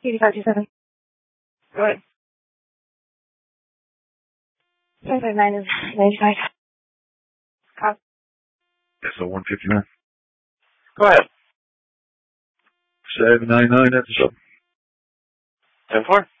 8527. Go ahead. 759 is 95. Cop. SO 159. Go ahead. 799 episode. 10-4.